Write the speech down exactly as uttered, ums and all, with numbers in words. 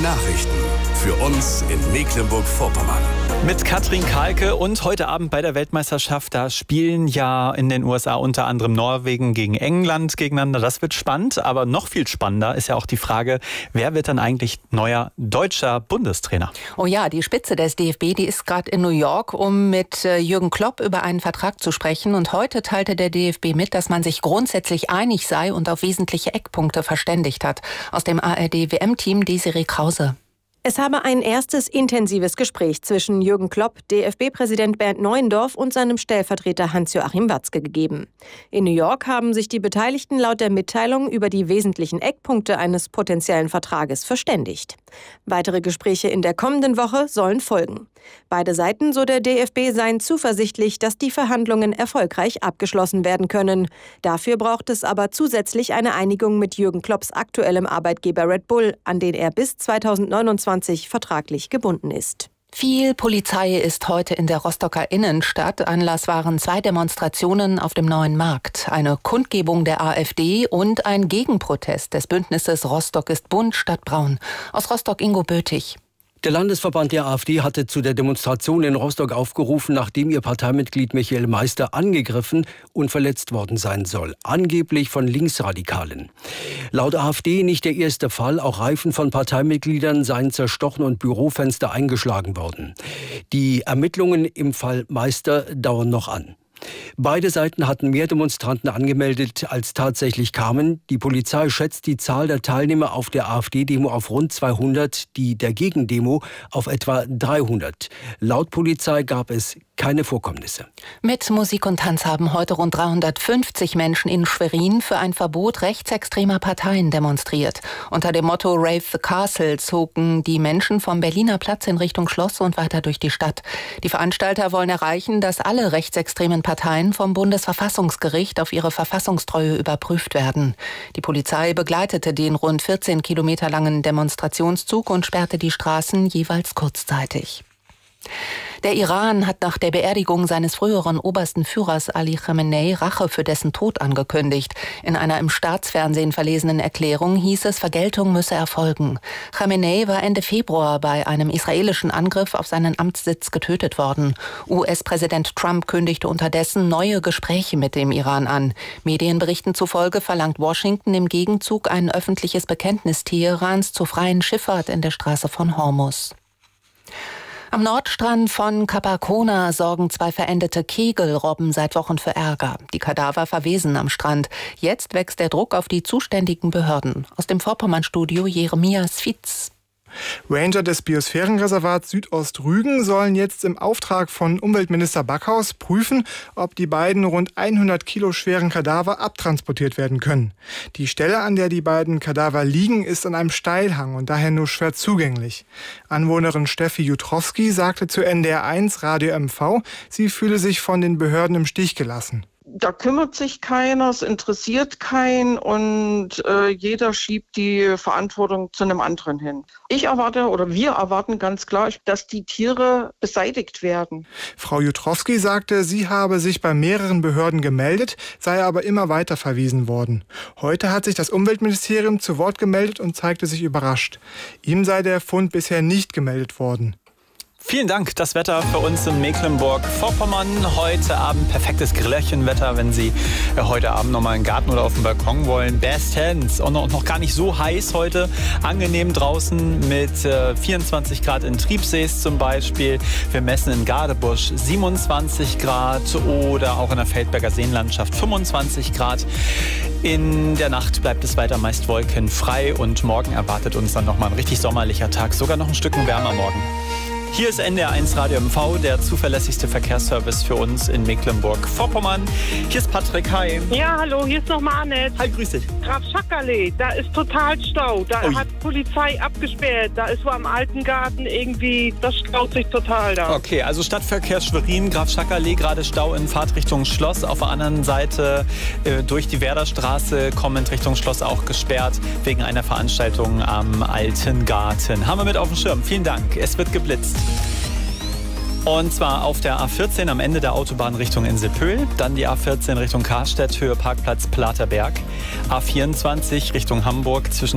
Nachrichten für uns in Mecklenburg-Vorpommern. Mit Katrin Kahlke und heute Abend bei der Weltmeisterschaft, da spielen ja in den U S A unter anderem Norwegen gegen England gegeneinander. Das wird spannend, aber noch viel spannender ist ja auch die Frage, wer wird dann eigentlich neuer deutscher Bundestrainer? Oh ja, die Spitze des D F B, die ist gerade in New York, um mit Jürgen Klopp über einen Vertrag zu sprechen. Und heute teilte der D F B mit, dass man sich grundsätzlich einig sei und auf wesentliche Eckpunkte verständigt hat. Aus dem A R D-W M-Team Desiree Krause. Es habe ein erstes intensives Gespräch zwischen Jürgen Klopp, D F B-Präsident Bernd Neuendorf und seinem Stellvertreter Hans-Joachim Watzke gegeben. In New York haben sich die Beteiligten laut der Mitteilung über die wesentlichen Eckpunkte eines potenziellen Vertrages verständigt. Weitere Gespräche in der kommenden Woche sollen folgen. Beide Seiten, so der D F B, seien zuversichtlich, dass die Verhandlungen erfolgreich abgeschlossen werden können. Dafür braucht es aber zusätzlich eine Einigung mit Jürgen Klopps aktuellem Arbeitgeber Red Bull, an den er bis zweitausendneunundzwanzig vertraglich gebunden ist. Viel Polizei ist heute in der Rostocker Innenstadt. Anlass waren zwei Demonstrationen auf dem Neuen Markt, eine Kundgebung der AfD und ein Gegenprotest des Bündnisses Rostock ist bunt statt braun. Aus Rostock Ingo Bötig. Der Landesverband der AfD hatte zu der Demonstration in Rostock aufgerufen, nachdem ihr Parteimitglied Michael Meister angegriffen und verletzt worden sein soll. Angeblich von Linksradikalen. Laut AfD nicht der erste Fall. Auch Reifen von Parteimitgliedern seien zerstochen und Bürofenster eingeschlagen worden. Die Ermittlungen im Fall Meister dauern noch an. Beide Seiten hatten mehr Demonstranten angemeldet, als tatsächlich kamen. Die Polizei schätzt die Zahl der Teilnehmer auf der AfD-Demo auf rund zweihundert, die der Gegendemo auf etwa dreihundert. Laut Polizei gab es keine Vorkommnisse. Mit Musik und Tanz haben heute rund dreihundertfünfzig Menschen in Schwerin für ein Verbot rechtsextremer Parteien demonstriert. Unter dem Motto Rave the Castle zogen die Menschen vom Berliner Platz in Richtung Schloss und weiter durch die Stadt. Die Veranstalter wollen erreichen, dass alle rechtsextremen Parteien vom Bundesverfassungsgericht auf ihre Verfassungstreue überprüft werden. Die Polizei begleitete den rund vierzehn Kilometer langen Demonstrationszug und sperrte die Straßen jeweils kurzzeitig. Der Iran hat nach der Beerdigung seines früheren obersten Führers Ali Khamenei Rache für dessen Tod angekündigt. In einer im Staatsfernsehen verlesenen Erklärung hieß es, Vergeltung müsse erfolgen. Khamenei war Ende Februar bei einem israelischen Angriff auf seinen Amtssitz getötet worden. U S-Präsident Trump kündigte unterdessen neue Gespräche mit dem Iran an. Medienberichten zufolge verlangt Washington im Gegenzug ein öffentliches Bekenntnis Teherans zur freien Schifffahrt in der Straße von Hormuz. Am Nordstrand von Kap Arkona sorgen zwei verendete Kegelrobben seit Wochen für Ärger. Die Kadaver verwesen am Strand. Jetzt wächst der Druck auf die zuständigen Behörden. Aus dem Vorpommernstudio Jeremias Fitz. Ranger des Biosphärenreservats Südostrügen sollen jetzt im Auftrag von Umweltminister Backhaus prüfen, ob die beiden rund hundert Kilo schweren Kadaver abtransportiert werden können. Die Stelle, an der die beiden Kadaver liegen, ist an einem Steilhang und daher nur schwer zugänglich. Anwohnerin Steffi Jutrowski sagte zu N D R eins Radio M V, sie fühle sich von den Behörden im Stich gelassen. Da kümmert sich keiner, es interessiert keinen und äh, jeder schiebt die Verantwortung zu einem anderen hin. Ich erwarte oder wir erwarten ganz klar, dass die Tiere beseitigt werden. Frau Jutrowski sagte, sie habe sich bei mehreren Behörden gemeldet, sei aber immer weiter verwiesen worden. Heute hat sich das Umweltministerium zu Wort gemeldet und zeigte sich überrascht. Ihm sei der Fund bisher nicht gemeldet worden. Vielen Dank. Das Wetter für uns in Mecklenburg-Vorpommern. Heute Abend perfektes Grillerchenwetter, wenn Sie äh, heute Abend noch mal im Garten oder auf dem Balkon wollen. Bestens. Und noch, noch gar nicht so heiß heute. Angenehm draußen mit äh, vierundzwanzig Grad in Triebsees zum Beispiel. Wir messen in Gadebusch siebenundzwanzig Grad oder auch in der Feldberger Seenlandschaft fünfundzwanzig Grad. In der Nacht bleibt es weiter meist wolkenfrei und morgen erwartet uns dann noch mal ein richtig sommerlicher Tag. Sogar noch ein Stück wärmer morgen. Hier ist N D R eins Radio M V, der zuverlässigste Verkehrsservice für uns in Mecklenburg-Vorpommern. Hier ist Patrick, hi. Ja, hallo, hier ist nochmal Annette. Hi, grüß dich. Graf Schackerlee, da ist total Stau. Da Ui. hat Polizei abgesperrt. Da ist wo am Alten Garten irgendwie, das staut sich total da. Okay, also Stadtverkehr Schwerin, Graf Schackerlee, gerade Stau in Fahrtrichtung Schloss. Auf der anderen Seite äh, durch die Werderstraße kommend Richtung Schloss auch gesperrt, wegen einer Veranstaltung am Alten Garten. Haben wir mit auf dem Schirm. Vielen Dank. Es wird geblitzt. Und zwar auf der A vierzehn am Ende der Autobahn Richtung Inselpöhl, dann die A vierzehn Richtung Karstedt, Höhe Parkplatz Platerberg, A vierundzwanzig Richtung Hamburg zwischen